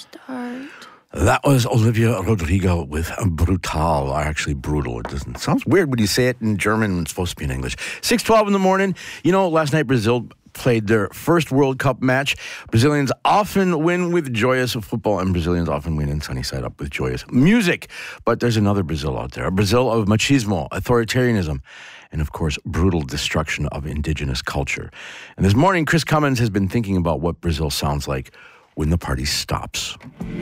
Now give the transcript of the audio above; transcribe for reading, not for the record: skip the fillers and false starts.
start. That was Olivia Rodrigo with Brutal, or actually Brutal. It sounds weird when you say it in German when it's supposed to be in English. 6:12 in the morning. You know, last night Brazil played their first World Cup match. Brazilians often win with joyous football, and Brazilians often win in sunny side up with joyous music. But there's another Brazil out there, a Brazil of machismo, authoritarianism, and of course, brutal destruction of indigenous culture. And this morning, Chris Cummins has been thinking about what Brazil sounds like when the party stops.